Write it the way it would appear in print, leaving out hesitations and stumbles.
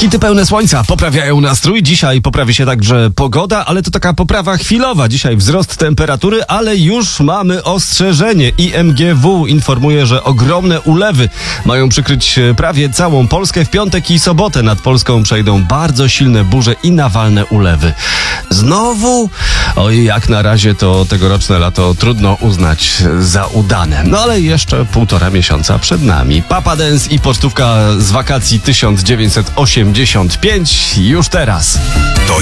Hity pełne słońca poprawiają nastrój. Dzisiaj poprawi się także pogoda, ale to taka poprawa chwilowa. Dzisiaj wzrost temperatury, ale już mamy ostrzeżenie. IMGW informuje, że ogromne ulewy mają przykryć prawie całą Polskę. W piątek i sobotę nad Polską przejdą bardzo silne burze i nawalne ulewy. Znowu? Oj, jak na razie to tegoroczne lato trudno uznać za udane. No ale jeszcze 1,5 miesiąca przed nami. Papa Dance i pocztówka z wakacji 1985 już teraz. To